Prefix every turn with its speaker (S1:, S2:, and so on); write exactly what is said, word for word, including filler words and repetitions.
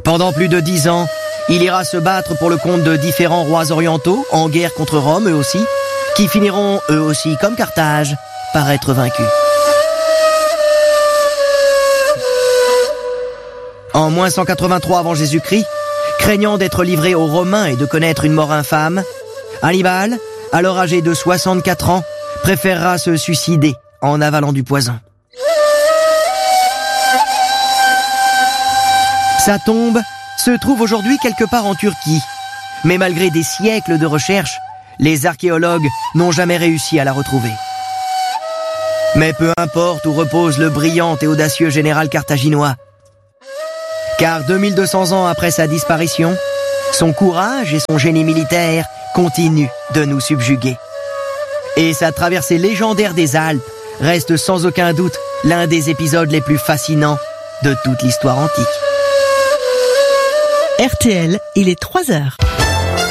S1: Pendant plus de dix ans, il ira se battre pour le compte de différents rois orientaux, en guerre contre Rome eux aussi, qui finiront eux aussi, comme Carthage, par être vaincus. En moins cent quatre-vingt-trois avant Jésus-Christ, craignant d'être livré aux Romains et de connaître une mort infâme, Hannibal, alors âgé de soixante-quatre ans, préférera se suicider en avalant du poison. Sa tombe se trouve aujourd'hui quelque part en Turquie, mais malgré des siècles de recherche, les archéologues n'ont jamais réussi à la retrouver. Mais peu importe où repose le brillant et audacieux général carthaginois, car deux mille deux cents ans après sa disparition, son courage et son génie militaire continuent de nous subjuguer. Et sa traversée légendaire des Alpes reste sans aucun doute l'un des épisodes les plus fascinants de toute l'histoire antique.
S2: R T L, il est trois heures.